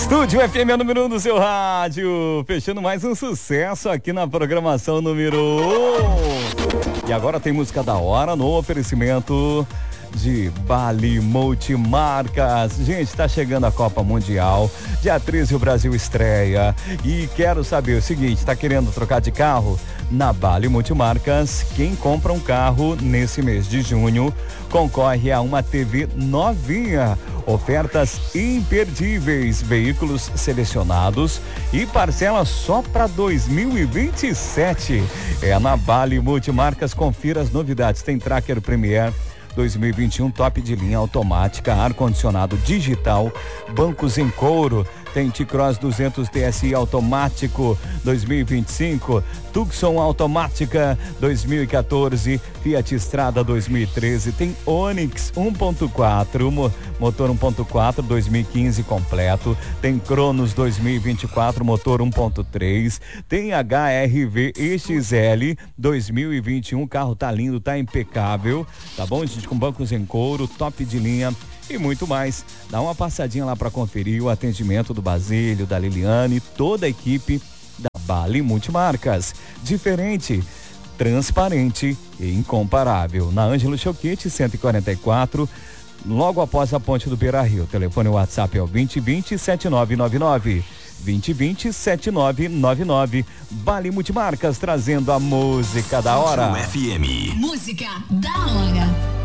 Estúdio FM é o número 1 do seu rádio, fechando mais um sucesso aqui na programação número 1. E agora tem música da hora no oferecimento de Bali Multimarcas. Gente, tá chegando a Copa Mundial, dia 13 o Brasil estreia e quero saber o seguinte, tá querendo trocar de carro? Na Bali Multimarcas, quem compra um carro nesse mês de junho concorre a uma TV novinha, ofertas imperdíveis, veículos selecionados e parcela só para 2027. É na Bali Multimarcas, confira as novidades, tem Tracker Premier 2021 top de linha automática, ar-condicionado digital, bancos em couro, tem T-Cross 200 TSI automático 2025, Tucson automática 2014, Fiat Strada 2013, tem Onix 1.4, motor 1.4 2015 completo, tem Cronos 2024, motor 1.3, tem HR-V XL 2021, carro tá lindo, tá impecável, tá bom, gente, com bancos em couro, top de linha e muito mais. Dá uma passadinha lá para conferir o atendimento do Basílio, da Liliane, toda a equipe da Bali Multimarcas. Diferente, transparente e incomparável. Na Ângelo Choquete 144, logo após a ponte do Beira-Rio. Telefone WhatsApp é o 2020-7999. 2020-7999. Bali Multimarcas, trazendo a música da hora. FM. Música da hora.